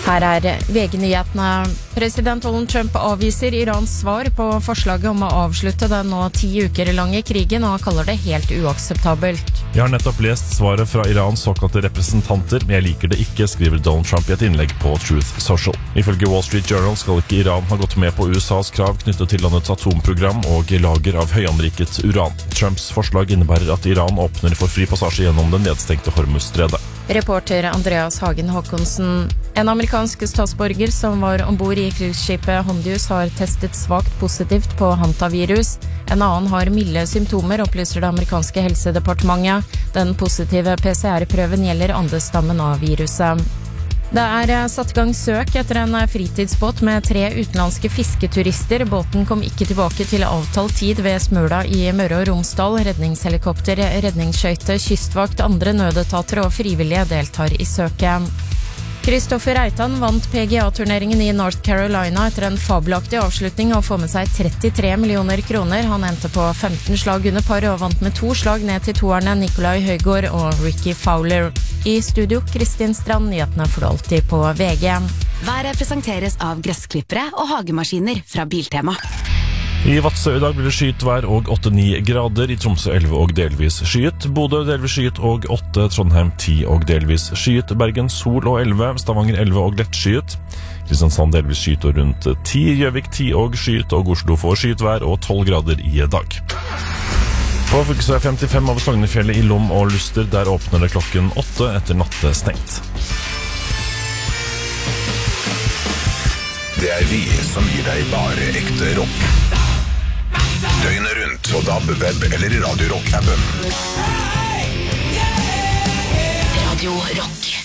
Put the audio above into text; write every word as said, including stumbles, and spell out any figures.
Her er V G-nyhetene. President Donald Trump avviser Irans svar på forslaget om å avslutte den nå ti uker lange krigen og kaller det helt uakseptabelt. Jeg har nettopp lest svaret fra Irans såkalte representanter, men jeg liker det ikke, skriver Donald Trump i et innlegg på Truth Social. Ifølge Wall Street Journal skal ikke Iran ha gått med på U S A's krav knyttet til landets atomprogram og lager av høyanriket uran. Trumps forslag innebærer at Iran åpner for fri passasje gjennom den nedstengte Hormuz-stredet. Reporter Andreas Hagen Håkonsen. En amerikansk statsborger som var ombord i cruiseskipet Hondius har testet svagt positivt på hantavirus. En annen har milde symptomer, opplyser det amerikanske helsedepartementet. Den positive P C R-prøven gjelder andestammen av viruset. Det er satt i gang søk etter en fritidsbåt med tre utenlandske fisketurister. Båten kom ikke tilbake til avtalt tid ved Smøla i Møre og Romsdal. Redningshelikopter, redningsskøyte, kystvakt, andre nødetater og frivillige deltar i søket. Kristoffer Reitan vant P G A-turneringen i North Carolina etter en fabelaktig avslutning og får med seg trettitre millioner kroner. Han endte på femten slag under par og vant med to slag ned til toerne Nikolai Høygård og Ricky Fowler. I studio, Kristin Strand, nyhetene får du alltid på V G. Været presenteres av gressklippere og hagemaskiner fra Biltema. I Vadsø i dag blir det skyet vær og åtte til ni grader, i Tromsø elleve og delvis skyet, Bodø delvis skyet og åtte, Trondheim ti og delvis skyet, Bergen sol og elleve, Stavanger elleve og lett skyet, Kristiansand delvis skyet og rundt ti, Gjøvik ti og skyet, og Oslo får skyet vær og tolv grader i dag. På fylkesvei femtifem over Sognefjellet i Lom og Luster, der åpner det klokken åtte etter nattestengt. Det er vi som gir deg bare ekte rock. Døgnet rundt på D A B, web eller i Radio Rock-appen. Radio Rock.